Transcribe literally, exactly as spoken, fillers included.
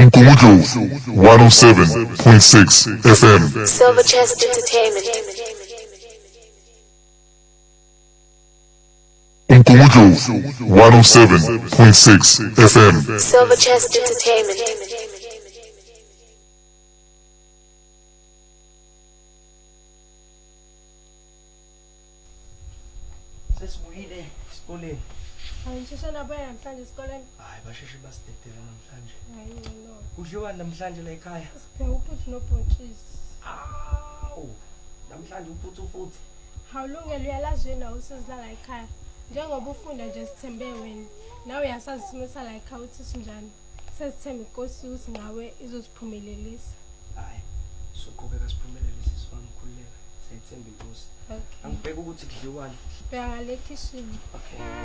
Umkumujo one oh seven point six F M. Silver Chest Entertainment. Umkumujo one oh seven point six F M. Silver Chest Entertainment. Sesibuyile esikoleni. Angisheshe nabuya namhlanje esikoleni. Hayi basheshe basidedela namhlanje. Hayi no. Kudliwa namhlanje la ekhaya. Sipheka uphuthu nobhontshisi. Awu. Namhlanje uphuthu futhi. Hawulungele uyalazi wena usizilala ekhaya. Njengoba ufunda nje sithembe wena. Nawe uyasazi isimo sala ekhaya uthi sinjani. Sesithemba inkosi ukuthi nawe izosiphumelelisa. Hayi. Soqhubeka siphumelelise sifana ukukhululeka. Siyithemba inkosi. Okay. Angibheka ukuthi kudliwani. Bheka ngale kitchen. Okay.